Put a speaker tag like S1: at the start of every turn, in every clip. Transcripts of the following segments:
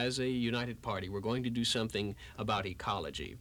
S1: as a united party, we're going to do something about ecology.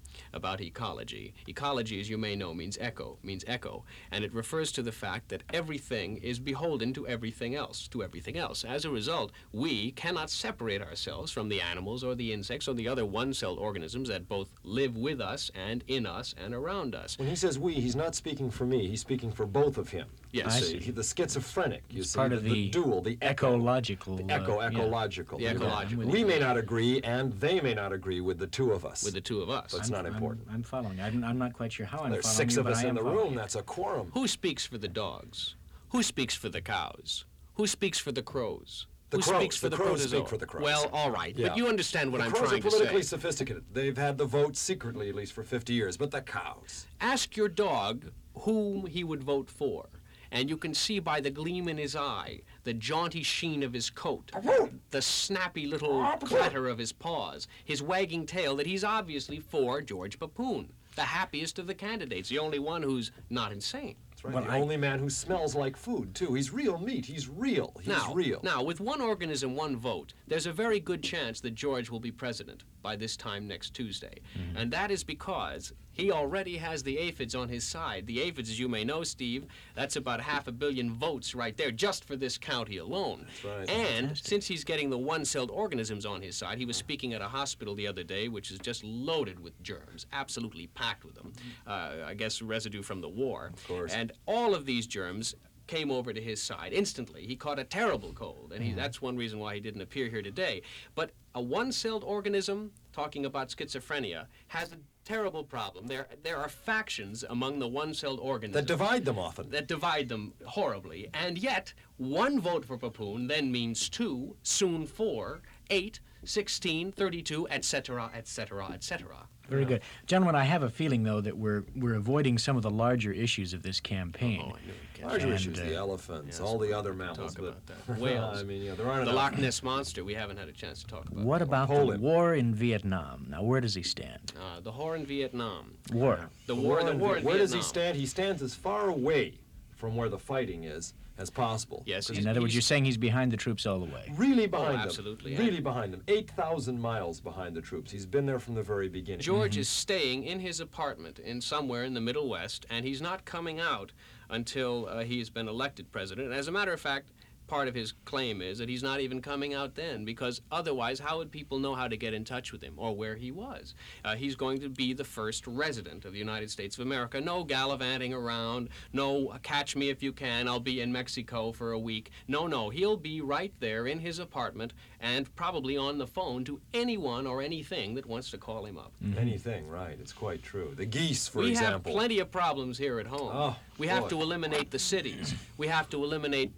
S1: Ecology, as you may know, means echo, and it refers to the fact that everything is beholden to everything else, As a result, we cannot separate ourselves from the animals or the insects or the other one-celled organisms that both live with us and in us and around us.
S2: When he says we, he's not speaking for me, he's speaking for both of him.
S1: Yes.
S2: The schizophrenic, you
S3: It's
S2: see,
S3: part of
S2: the dual, the
S3: ecological.
S2: ecological.
S1: The ecological.
S2: We may not agree, and they may not agree with the two of us.
S1: With the two of us.
S2: That's not important.
S3: I'm following. I'm not quite sure how I'm
S2: There's
S3: following
S2: six
S3: you,
S2: of
S3: but
S2: us
S3: I am
S2: in the
S3: following
S2: room.
S3: you.
S2: That's a quorum.
S1: Who speaks for the dogs? Who speaks for the cows? Who speaks for the crows?
S2: The
S1: Who
S2: crows.
S1: speaks for
S2: The
S1: the
S2: crows
S1: protozoa?
S2: speak for the crows.
S1: Well, all right,
S2: Yeah.
S1: but you understand what
S2: The
S1: I'm
S2: crows
S1: trying
S2: are
S1: to
S2: politically
S1: say.
S2: sophisticated. They've had the vote secretly, at least for 50 years. But the cows.
S1: Ask your dog whom he would vote for, and you can see by the gleam in his eye, the jaunty sheen of his coat, the snappy little clatter of his paws, his wagging tail, that he's obviously for George Papoon, the happiest of the candidates, the only one who's not insane.
S2: That's right.
S3: Well,
S2: the only man who smells like food, too. He's real meat. He's real. He's real.
S1: Now, with one organism, one vote, there's a very good chance that George will be president by this time next Tuesday. And that is because he already has the aphids on his side. The aphids, as you may know, Steve, that's about 500 million votes right there, just for this county alone.
S2: That's right.
S1: And since he's getting the one-celled organisms on his side, he was speaking at a hospital the other day, which is just loaded with germs, absolutely packed with them. I guess residue from the war.
S2: Of course.
S1: And all of these germs came over to his side instantly. He caught a terrible cold, and that's one reason why he didn't appear here today. But a one-celled organism, talking about schizophrenia, has a terrible problem. There are factions among the one-celled organisms
S2: That divide them often.
S1: that divide them horribly, and yet one vote for Papoon then means 2, soon 4, 8, 16, 32, etc., etc., etc.
S3: Very good. Gentlemen, I have a feeling, though, that we're avoiding some of the larger issues of this campaign.
S1: Oh, I knew you'd catch
S2: Larger
S1: that.
S2: issues, the elephants,
S1: yes,
S2: all the
S1: we're
S2: other
S1: gonna
S2: mammals.
S1: talk about that.
S2: But,
S1: Whales.
S2: I mean, yeah, there aren't
S1: The
S2: enough.
S1: Loch Ness Monster, we haven't had a chance to talk about.
S3: What about the
S2: Poland.
S3: war in Vietnam? Now, where does he stand?
S1: The war in Vietnam.
S3: War.
S1: The war in
S2: Where
S1: Vietnam.
S2: does he stand? He stands as far away from where the fighting is as possible.
S1: Yes,
S3: In other words, you're saying he's behind the troops all the way.
S2: Really behind them.
S1: absolutely.
S2: Really behind them. 8,000 miles behind the troops. He's been there from the very beginning.
S1: George is staying in his apartment in somewhere in the Middle West, and he's not coming out until he's been elected president. And as a matter of fact, part of his claim is that he's not even coming out then, because otherwise how would people know how to get in touch with him or where he was? He's going to be the first resident of the United States of America. No gallivanting around, no catch me if you can, I'll be in Mexico for a week. No, he'll be right there in his apartment and probably on the phone to anyone or anything that wants to call him up.
S2: Anything, right. It's quite true. The geese, for
S1: We
S2: example.
S1: have plenty of problems here at home.
S2: Oh,
S1: we have
S2: boy.
S1: to eliminate the cities. We have to eliminate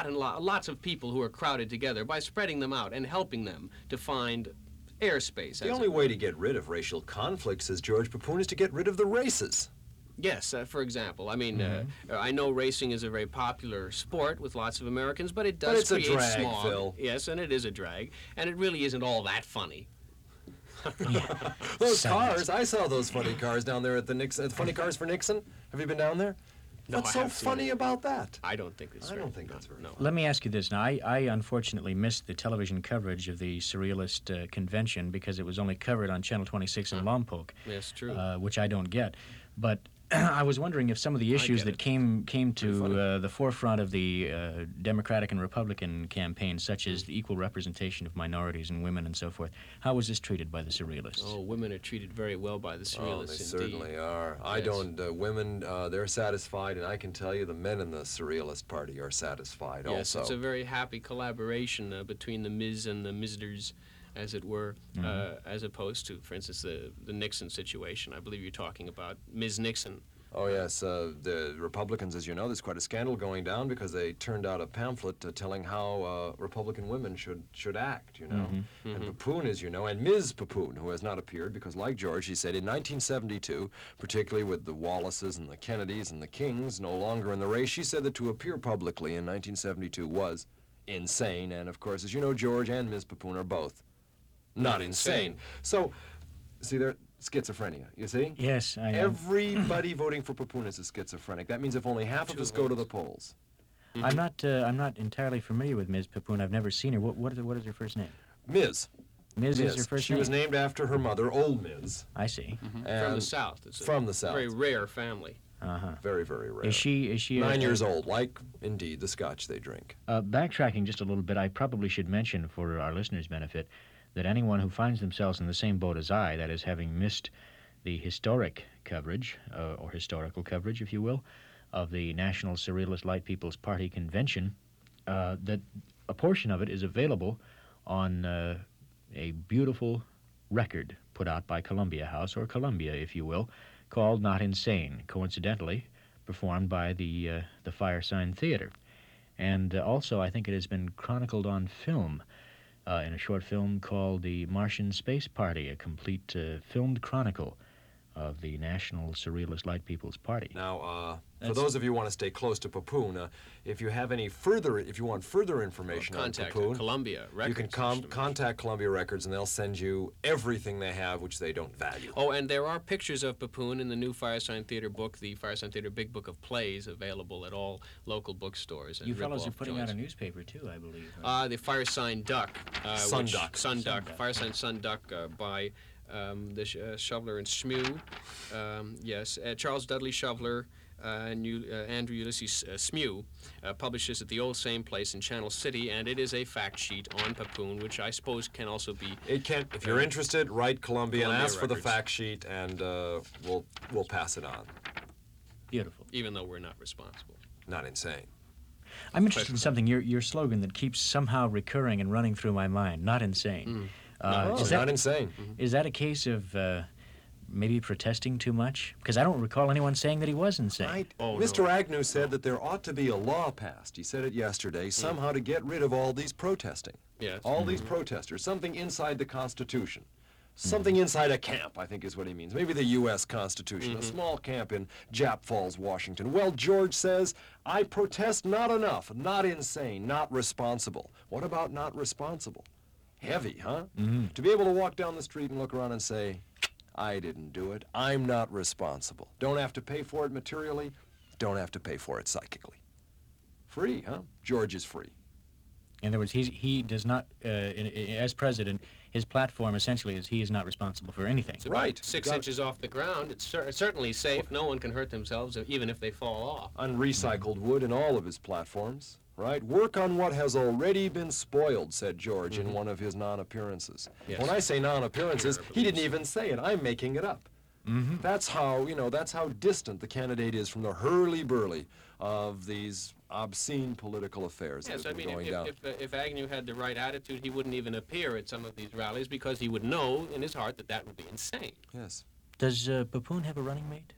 S1: lots of people who are crowded together by spreading them out and helping them to find airspace.
S2: The
S1: as
S2: only
S1: it were.
S2: way to get rid of racial conflict, says George Papoon, is to get rid of the races.
S1: Yes, for example. I mean, I know racing is a very popular sport with lots of Americans, but it does
S2: it's a
S1: create
S2: drag,
S1: smog.
S2: Phil.
S1: Yes, and it is a drag, and it really isn't all that funny.
S2: Those
S3: So
S2: cars, I saw those funny cars down there at the Nixon. Funny cars for Nixon. Have you been down there?
S1: No,
S2: What's
S1: I
S2: so
S1: haven't seen
S2: funny
S1: it.
S2: about that?
S1: I don't think it's.
S2: I don't think that's very
S1: no.
S3: Let me ask you this. Now, I unfortunately missed the television coverage of the Surrealist convention because it was only covered on Channel 26 in Lompoc,
S1: Yes, true.
S3: which I don't get. But I was wondering if some of the issues
S1: get
S3: that
S1: it.
S3: came
S2: funny.
S3: to the forefront of the Democratic and Republican campaigns, such as the equal representation of minorities and women and so forth, how was this treated by the Surrealists?
S1: Oh, women are treated very well by the
S2: Oh,
S1: Surrealists,
S2: they
S1: indeed.
S2: certainly are. I
S1: Yes.
S2: don't. Women, they're satisfied, and I can tell you the men in the Surrealist Party are satisfied
S1: Yes,
S2: also.
S1: it's a very happy collaboration between the Ms. and the Misders, as it were, as opposed to, for instance, the Nixon situation. I believe you're talking about Ms. Nixon.
S2: Oh, yes. The Republicans, as you know, there's quite a scandal going down because they turned out a pamphlet telling how Republican women should act, you know. And Papoon, as you know, and Ms. Papoon, who has not appeared because, like George, he said in 1972, particularly with the Wallaces and the Kennedys and the Kings no longer in the race, she said that to appear publicly in 1972 was insane. And, of course, as you know, George and Ms. Papoon are both not insane. So, see, they're schizophrenia, you see?
S3: Yes, I am.
S2: Everybody voting for Papoon is a schizophrenic. That means if only half of us go to the polls.
S3: I'm not entirely familiar with Ms. Papoon. I've never seen her. What is her first name?
S2: Ms.
S3: Ms. is her first
S2: She
S3: name?
S2: was named after her mother, Old Ms.
S3: I see.
S1: From the
S2: and
S1: South. It's
S2: from
S1: a
S2: the South.
S1: very rare family.
S3: Uh-huh.
S2: Very, very rare.
S3: Is she
S2: 9 years old, like, indeed, the scotch they drink.
S3: Backtracking just a little bit, I probably should mention for our listeners' benefit that anyone who finds themselves in the same boat as I, that is, having missed the historic coverage, or historical coverage, if you will, of the National Surrealist Light People's Party Convention, that a portion of it is available on a beautiful record put out by Columbia House, or Columbia, if you will, called Not Insane, coincidentally performed by the Firesign Theater. And also, I think it has been chronicled on film in a short film called The Martian Space Party, a complete filmed chronicle of the National Surrealist Light People's Party.
S2: Now, for
S3: That's-
S2: those of you who want to stay close to Papoon, if you want further information on
S1: Contact
S2: Papoon,
S1: Columbia Records.
S2: you can contact Columbia Records, and they'll send you everything they have, which they don't value.
S1: Oh, and there are pictures of Papoon in the new Firesign Theater book, the Firesign Theater Big Book of Plays, available at all local bookstores. And
S3: You fellows are
S1: rip-off
S3: putting
S1: joints.
S3: out a newspaper, too, I believe. right?
S1: The Firesign Duck.
S2: Sunduck.
S1: Sunduck.
S3: Sunduck.
S1: Firesign Sunduck by the Shoveler and Smew. Yes, Charles Dudley Shoveler and Andrew Ulysses Smew publishes at the old same place in Channel City, and it is a fact sheet on Papoon, which I suppose can also be.
S2: It can, if you're interested, write Columbia and
S1: Columbia
S2: ask for the
S1: Records.
S2: fact sheet, and we'll pass it on.
S3: Beautiful.
S1: Even though we're not responsible.
S2: Not insane.
S3: I'm interested in something, your slogan that keeps somehow recurring and running through my mind, Not Insane.
S2: No,
S3: is,
S2: not
S3: that,
S2: insane.
S3: is that a case of maybe protesting too much? Because I don't recall anyone saying that he was insane.
S2: Right.
S1: Oh,
S2: Mr.
S1: no.
S2: Agnew said that there ought to be a law passed. He said it yesterday, somehow to get rid of all these protesting.
S1: Yes.
S2: All these protesters. Something inside the Constitution. Something inside a camp, I think is what he means. Maybe the U.S. Constitution, a small camp in Jap Falls, Washington. Well, George says, I protest not enough, not insane, not responsible. What about not responsible? Heavy, huh? To be able to walk down the street and look around and say, I didn't do it. I'm not responsible. Don't have to pay for it materially. Don't have to pay for it psychically. Free, huh? George is free.
S3: In other words, he does not, as president, his platform essentially is he is not responsible for anything.
S1: It's about
S2: Right.
S1: 6
S2: Got it.
S1: inches off the ground. It's certainly safe. No one can hurt themselves, even if they fall off.
S2: Unrecycled wood in all of his platforms, right? Work on what has already been spoiled, said George in one of his non-appearances.
S1: Yes.
S2: When I say non-appearances,
S1: Sure,
S2: he didn't even say it. I'm making it up. That's how, that's how distant the candidate is from the hurly-burly of these obscene political affairs
S1: Yes,
S2: that
S1: I
S2: have
S1: mean,
S2: been going down.
S1: if Agnew had the right attitude, he wouldn't even appear at some of these rallies because he would know in his heart that that would be insane.
S2: Yes.
S3: Does Papoon have a running mate?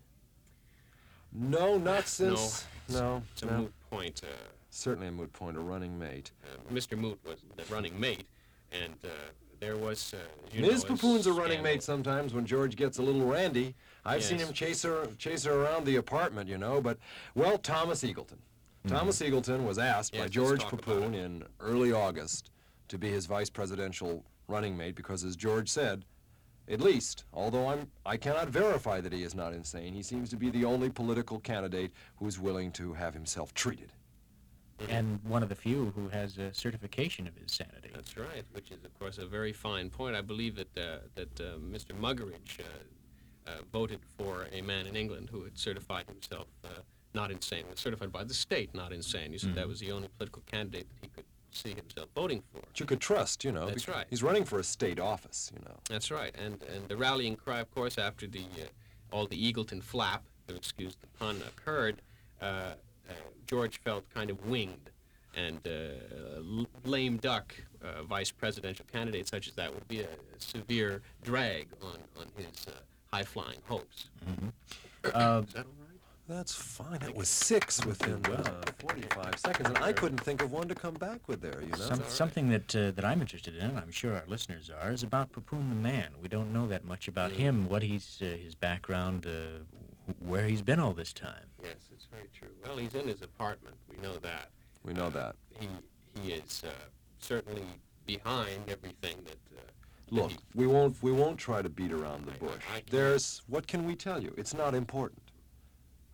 S2: No, not since... No,
S1: It's a
S2: no.
S1: moot point.
S2: Certainly a moot point, a running mate.
S1: Mr. Moot was the running mate, and there was.
S2: Ms. Papoon's a running mate
S1: scandal.
S2: sometimes when George gets a little randy. I've seen
S1: Yes.
S2: him chase her around the apartment, but, well, Thomas Eagleton. Thomas Eagleton was asked by
S1: Yes, let's
S2: George
S1: talk about
S2: Papoon
S1: it.
S2: in early August to be his vice presidential running mate because, as George said, at least, although I cannot verify that he is not insane, he seems to be the only political candidate who's willing to have himself treated.
S3: And one of the few who has a certification of his sanity.
S1: That's right, which is, of course, a very fine point. I believe that Mr. Muggeridge voted for a man in England who had certified himself not insane, was certified by the state not insane. He said that was the only political candidate that he could see himself voting for.
S2: That you could trust,
S1: That's
S2: because
S1: right.
S2: he's running for a state office,
S1: That's right, and the rallying cry, of course, after all the Eagleton flap, if excuse the pun, occurred, George felt kind of winged, and lame duck vice presidential candidate such as that would be a severe drag on his high-flying hopes. Is that all right?
S2: That's fine. That was 6 within 45 seconds, and I couldn't think of one to come back with there,
S3: Something that I'm interested in, and I'm sure our listeners are, is about Papoon the man. We don't know that much about him, what he's his background, where he's been all this time.
S1: Yes, it's very true. Well, he's in his apartment. We know that.
S2: We know that.
S1: He is certainly behind everything that.
S2: Look, we won't try to beat around the bush.
S1: I can't.
S2: What can we tell you? It's not important.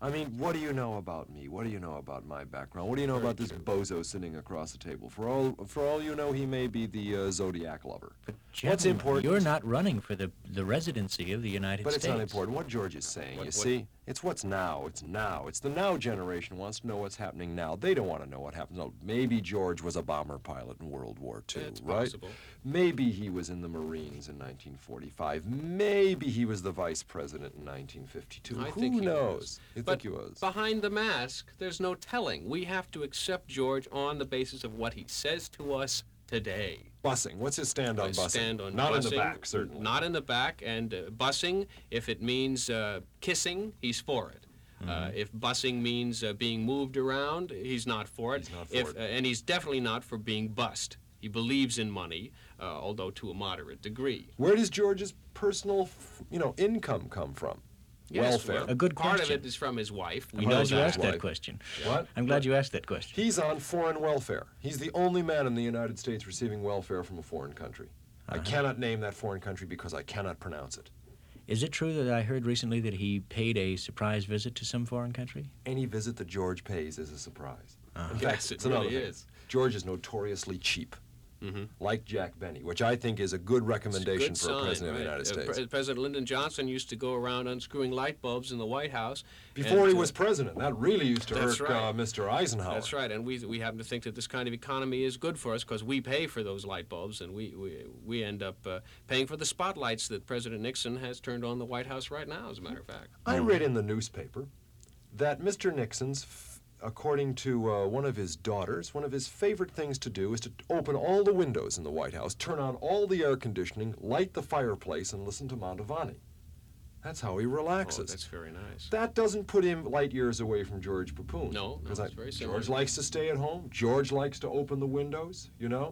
S2: I mean, what do you know about me? What do you know about my background? What do you know about this bozo sitting across the table? For all you know, he may be the Zodiac lover.
S3: But
S2: What's
S3: gentlemen,
S2: important?
S3: you're not running for the residency of the United
S2: But
S3: States.
S2: it's not important. What George is saying, you see? It's what's now. It's now. It's the now generation wants to know what's happening now. They don't want to know what happens. No, maybe George was a bomber pilot in World War II,
S1: It's
S2: right?
S1: possible.
S2: Maybe he was in the Marines in 1945. Maybe he was the vice president in 1952.
S1: I
S2: Who
S1: think he
S2: knows?
S1: was.
S2: You
S1: But
S2: think he was?
S1: behind the mask, there's no telling. We have to accept George on the basis of what he says to us today.
S2: Busing. What's his stand on busing?
S1: Stand on
S2: Not
S1: busing,
S2: in the back, certainly.
S1: Not in the back, and busing, if it means kissing, he's for it. If busing means being moved around, he's not for it.
S2: He's not for it.
S1: And he's definitely not for being bussed. He believes in money, although to a moderate degree.
S2: Where does George's personal, income come from?
S1: Yes,
S2: Welfare.
S1: well,
S3: A good
S1: part
S3: question.
S1: of it is from his wife. We
S3: I'm
S1: know
S3: glad you
S1: that.
S3: asked that
S2: Wife.
S3: question.
S2: What?
S3: I'm glad you asked that question.
S2: He's on foreign welfare. He's the only man in the United States receiving welfare from a foreign country. I cannot name that foreign country because I cannot pronounce it.
S3: Is it true that I heard recently that he paid a surprise visit to some foreign country?
S2: Any visit that George pays is a surprise. In fact,
S1: Yes, it
S2: it's another
S1: really
S2: thing.
S1: is.
S2: George is notoriously cheap,
S1: Mhm.
S2: like Jack Benny, which I think is a good recommendation
S1: Good
S2: for a
S1: sign,
S2: president of the
S1: right.
S2: United States.
S1: President Lyndon Johnson used to go around unscrewing light bulbs in the White House.
S2: Before
S1: and,
S2: he was president, that really used to
S1: That's
S2: hurt
S1: right.
S2: Mr. Eisenhower.
S1: That's right, and we happen to think that this kind of economy is good for us because we pay for those light bulbs, and we end up paying for the spotlights that President Nixon has turned on the White House right now, as a matter of fact.
S2: I read in the newspaper that Mr. Nixon's, according to one of his daughters, one of his favorite things to do is to open all the windows in the White House, turn on all the air conditioning, light the fireplace, and listen to Mantovani. That's how he
S1: Oh,
S2: relaxes.
S1: that's very nice.
S2: That doesn't put him light years away from George Papoon.
S1: No,
S2: 'Cause
S1: it's very similar.
S2: George likes to stay at home. George likes to open the windows,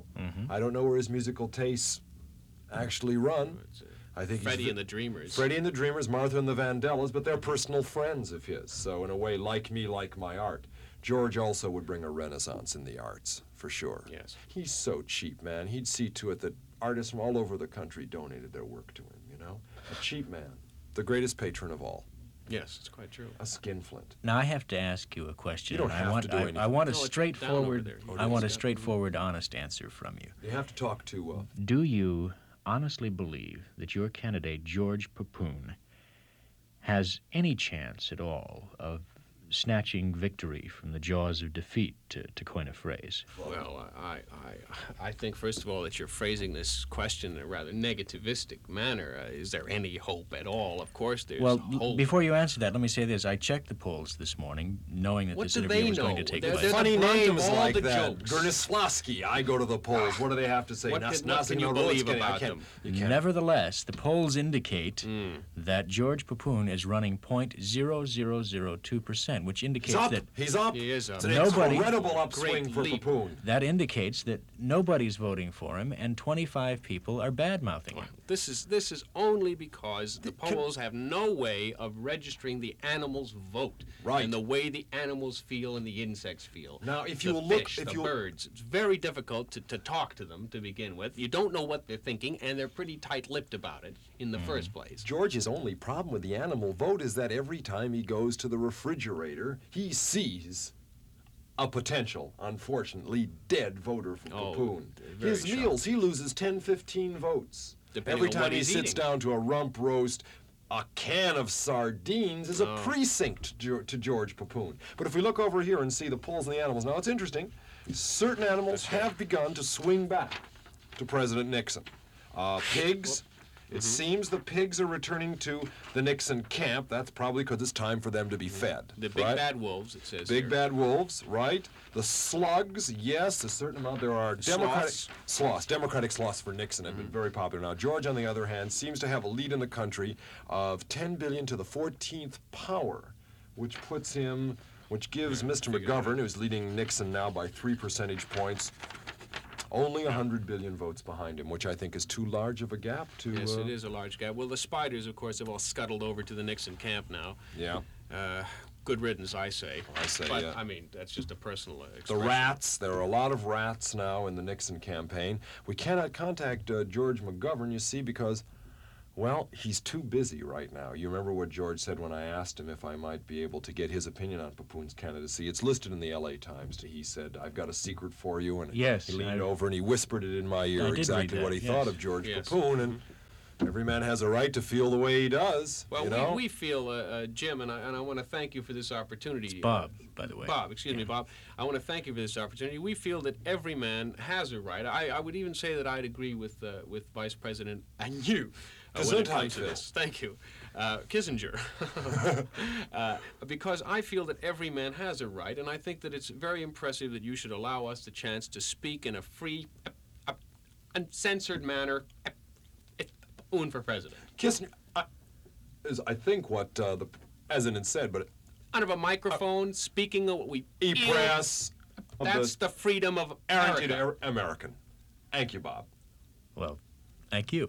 S2: I don't know where his musical tastes actually run.
S1: It's,
S2: I think
S1: Freddie
S2: he's
S1: and the Dreamers.
S2: Freddie and the Dreamers, Martha and the Vandellas, but they're personal friends of his. So in a way, like me, like my art. George also would bring a renaissance in the arts, for sure.
S1: Yes.
S2: He's so cheap, man. He'd see to it that artists from all over the country donated their work to him, A cheap man. The greatest patron of all.
S1: Yes, it's quite true.
S2: A skinflint.
S3: Now I have to ask you a question.
S2: You don't
S3: and
S2: have
S3: I want,
S2: to do
S3: I,
S2: anything.
S3: I want a
S1: No, it's down
S3: straightforward.
S1: over there. Oh,
S3: I want a
S1: it's got-
S3: straightforward, honest answer from you.
S2: You have to talk to,
S3: Do you honestly believe that your candidate, George Papoon, has any chance at all of snatching victory from the jaws of defeat, to coin a phrase?
S1: Well, I think, first of all, that you're phrasing this question in a rather negativistic manner. Is there any hope at all? Of course there's
S3: Well,
S1: hope.
S3: before you answer that, let me say this. I checked the polls this morning, knowing that
S1: What
S3: this
S1: do
S3: interview
S1: they
S3: was going to
S1: know?
S3: take
S1: They're
S3: place.
S1: the
S2: funny
S1: brunt of
S2: names
S1: all
S2: like
S1: the
S2: that.
S1: jokes.
S2: Gernislavsky, I go to the polls. What do they have to say?
S1: What can
S2: Nasnasy
S1: you
S2: Narodsky,
S1: believe
S2: I
S1: about
S2: can't-
S1: them?
S2: You can't.
S3: Nevertheless, the polls indicate that George Papoon is running 0.0002%, which
S2: He's
S3: indicates
S2: up.
S3: that
S2: He's up.
S1: He is up.
S2: It's an
S3: Nobody-
S2: incredible upswing
S1: Great
S2: for
S1: leap.
S2: Papoon.
S3: that indicates that nobody's voting for him, and 25 people are bad-mouthing him.
S1: This is only because the polls have no way of registering the animals' vote
S2: Right.
S1: and the way the animals feel and the insects feel.
S2: Now, if
S1: the
S2: you look-
S1: fish,
S2: if
S1: the
S2: you-
S1: birds, it's very difficult to talk to them to begin with. You don't know what they're thinking, and they're pretty tight-lipped about it in the first place.
S2: George's only problem with the animal vote is that every time he goes to the refrigerator, he sees a potential, unfortunately, dead voter for
S1: Oh,
S2: Papoon.
S1: very
S2: His
S1: shocked.
S2: meals, he loses 10, 15 votes.
S1: Depending
S2: Every
S1: on
S2: time
S1: what
S2: he
S1: he's
S2: sits
S1: eating.
S2: down to a rump roast, a can of sardines is a precinct to George Papoon. But if we look over here and see the polls and the animals, now it's interesting. Certain animals have begun to swing back to President Nixon. Pigs. It seems the pigs are returning to the Nixon camp. That's probably because it's time for them to be fed.
S1: The big
S2: right?
S1: bad wolves, it says
S2: Big
S1: here.
S2: bad wolves, right? The slugs, yes, a certain amount. There are democratic sloths for Nixon have been very popular. Now, George, on the other hand, seems to have a lead in the country of 10 billion to the 14th power, which gives Mr. McGovern, who's leading Nixon now by 3 percentage points, only 100 billion votes behind him, which I think is too large of a gap to...
S1: Yes, it is a large gap. Well, the spiders, of course, have all scuttled over to the Nixon camp now.
S2: Yeah.
S1: Good riddance, I say.
S2: I say,
S1: but,
S2: yeah.
S1: I mean, that's just a personal
S2: The
S1: expression.
S2: rats, there are a lot of rats now in the Nixon campaign. We cannot contact George McGovern, you see, because Well, he's too busy right now. You remember what George said when I asked him if I might be able to get his opinion on Papoon's candidacy. It's listed in the L.A. Times. He said, "I've got a secret for you," and
S3: Yes,
S2: he leaned over and he whispered it in my
S3: I
S2: ear
S3: did read
S2: exactly
S3: that,
S2: what he
S3: yes.
S2: thought of George
S1: Yes.
S2: Papoon, and every man has a right to feel the way he does.
S1: Well,
S2: you know?
S1: we feel, Jim, and I want to thank you for this opportunity.
S3: It's Bob, by the way.
S1: Bob, excuse me, Bob. I want to thank you for this opportunity. We feel that every man has a right. I would even say that I'd agree with Vice President and you when it comes to this. Thank you. Kissinger. Because I feel that every man has a right, and I think that it's very impressive that you should allow us the chance to speak in a free, uncensored manner for president.
S2: Kissinger is, I think, what the president said, but
S1: Out of a microphone, speaking of what we feel,
S2: e-press.
S1: that's the freedom of America.
S2: American. Thank you, Bob.
S3: Well, thank you.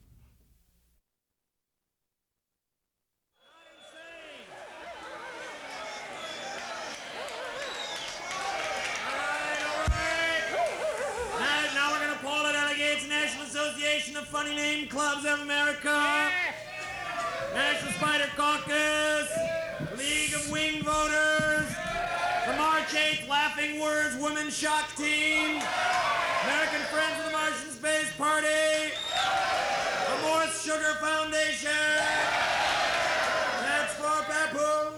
S4: Now we're going to poll the delegates, National Association of Funny Name Clubs of America, National Spider Caucus, League of Wing Voters, the March 8th Laughing Words Women Shock Team, American Friends of the Martian Space Party, the Morse Sugar Foundation, that's for Papoon.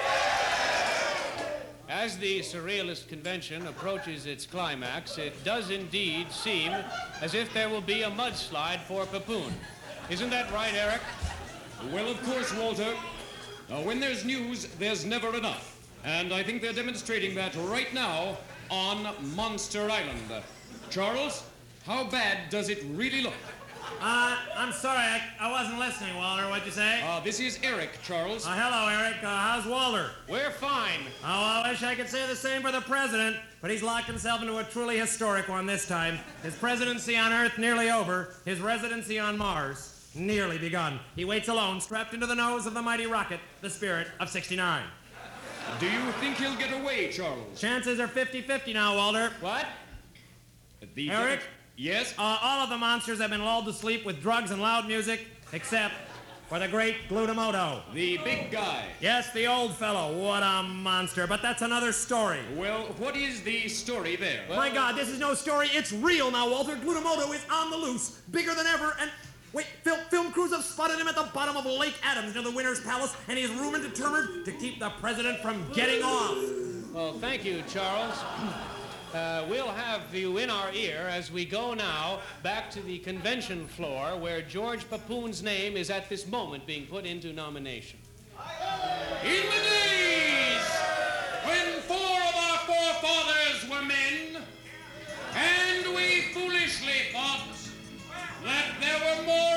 S1: As the Surrealist Convention approaches its climax, it does indeed seem as if there will be a mudslide for Papoon. Isn't that right, Eric?
S5: Well, of course, Walter. When there's news, there's never enough. And I think they're demonstrating that right now on Monster Island. Charles, how bad does it really look?
S4: I'm sorry, I wasn't listening, Walter. What'd you say?
S5: This is Eric, Charles.
S4: Hello, Eric. How's Walter?
S1: We're fine.
S4: Oh, I wish I could say the same for the president, but he's locked himself into a truly historic one this time. His presidency on Earth nearly over, his residency on Mars nearly begun. He waits alone, strapped into the nose of the mighty rocket, the Spirit of 69.
S5: Do you think he'll get away, Charles?
S4: Chances are 50-50 now, Walter.
S1: What?
S4: Eric?
S5: Yes?
S4: All of the monsters have been lulled to sleep with drugs and loud music, except for the great Glutomoto.
S5: The big guy.
S4: Yes, the old fellow. What a monster. But that's another story.
S5: Well, what is the story there?
S4: My God, this is no story. It's real now, Walter. Glutomoto is on the loose, bigger than ever, and... Wait, film crews have spotted him at the bottom of Lake Adams near the Winter's Palace, and he is rumored determined to keep the president from getting off.
S1: Well, thank you, Charles. We'll have you in our ear as we go now back to the convention floor where George Papoon's name is at this moment being put into nomination.
S5: In the days when 4 of our forefathers were men, and we foolishly thought that there were more